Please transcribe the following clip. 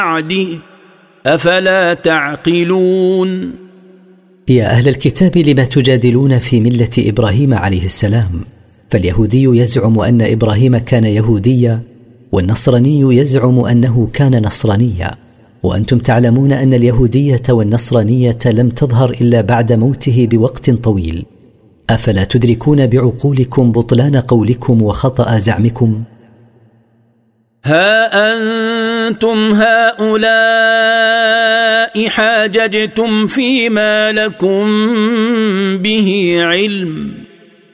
بعده أفلا تعقلون. يا أهل الكتاب لما تجادلون في ملة إبراهيم عليه السلام؟ فاليهودي يزعم أن إبراهيم كان يهوديا، والنصراني يزعم أنه كان نصرانيا، وأنتم تعلمون أن اليهودية والنصرانية لم تظهر إلا بعد موته بوقت طويل. أفلا تدركون بعقولكم بطلان قولكم وخطأ زعمكم؟ ها أنتم هؤلاء حاججتم فيما لكم به علم